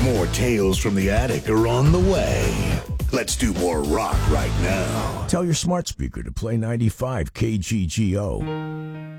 More Tales from the Attic are on the way. Let's do more rock right now. Tell your smart speaker to play 95 KGGO.